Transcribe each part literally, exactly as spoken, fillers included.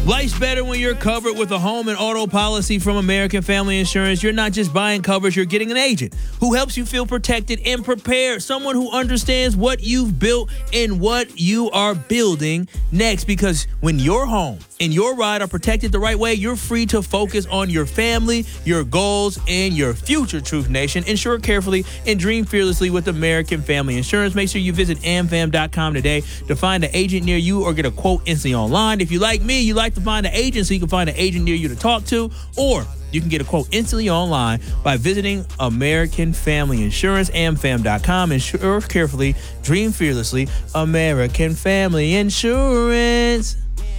Life's better when you're covered with a home and auto policy from American Family Insurance. You're not just buying coverage, you're getting an agent who helps you feel protected and prepared. Someone who understands what you've built and what you are building next. Because when your home and your ride are protected the right way, you're free to focus on your family, your goals, and your future, Truth Nation. Insure carefully and dream fearlessly with American Family Insurance. Make sure you visit a m fam dot com today to find an agent near you or get a quote instantly online. If you like me, you like to find an agent so you can find an agent near you to talk to, or you can get a quote instantly online by visiting American Family Insurance, a m fam dot com. Insure carefully, dream fearlessly, American Family Insurance.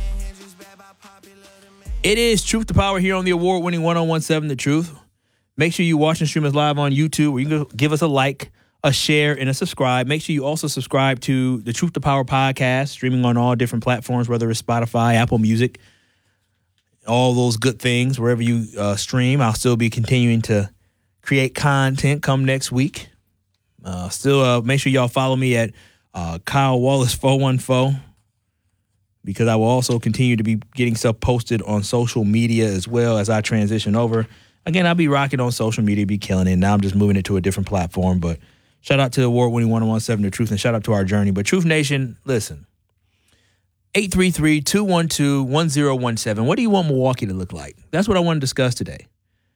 It is Truth to Power here on the award-winning one oh one point seven The Truth. Make sure you watch and stream us live on YouTube, where you can give us a like, a share, and a subscribe. Make sure you also subscribe to the Truth to Power podcast, streaming on all different platforms, whether it's Spotify, Apple Music, all those good things. Wherever you uh, stream, I'll still be continuing to create content come next week. Uh, still, uh, make sure y'all follow me at uh, Kyle Wallace four one four, because I will also continue to be getting stuff posted on social media as well as I transition over. Again, I'll be rocking on social media, be killing it. Now I'm just moving it to a different platform, but shout out to the award-winning one oh one point seven The Truth, and shout out to our journey. But Truth Nation, listen, eight three three, two one two, one oh one seven. What do you want Milwaukee to look like? That's what I want to discuss today.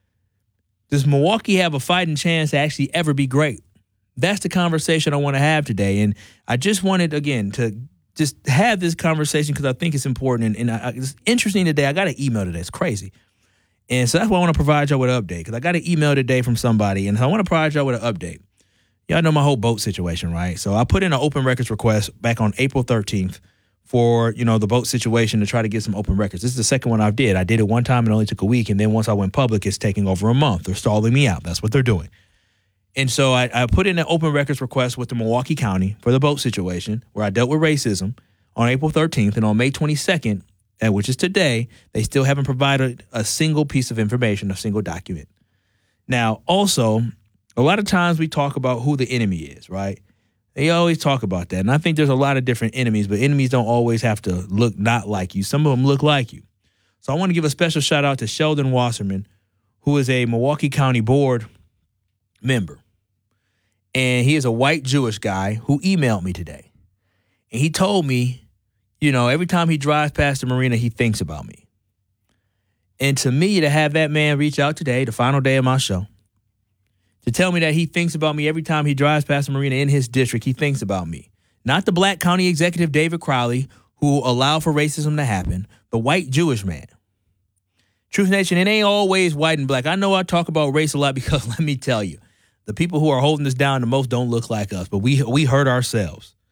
Does Milwaukee have a fighting chance to actually ever be great? That's the conversation I want to have today. And I just wanted, again, to just have this conversation because I think it's important. And, and I, it's interesting today. I got an email today. It's crazy. And so that's why I want to provide y'all with an update, because I got an email today from somebody, and I want to provide y'all with an update. Y'all know my whole boat situation, right? So I put in an open records request back on April thirteenth for, you know, the boat situation to try to get some open records. This is the second one I've did. I did it one time. It only took a week. And then once I went public, it's taking over a month. They're stalling me out. That's what they're doing. And so I, I put in an open records request with the Milwaukee County for the boat situation, where I dealt with racism on April thirteenth. And on May twenty-second, uh, which is today, they still haven't provided a single piece of information, a single document. Now, also, a lot of times we talk about who the enemy is, right? They always talk about that. And I think there's a lot of different enemies, but enemies don't always have to look not like you. Some of them look like you. So I want to give a special shout out to Sheldon Wasserman, who is a Milwaukee County Board member. And he is a white Jewish guy who emailed me today. And he told me, you know, every time he drives past the marina, he thinks about me. And to me, to have that man reach out today, the final day of my show, to tell me that he thinks about me every time he drives past the marina in his district, he thinks about me. Not the black county executive David Crowley, who allowed for racism to happen, the white Jewish man. Truth Nation, it ain't always white and black. I know I talk about race a lot because, let me tell you, the people who are holding us down the most don't look like us, but we we hurt ourselves.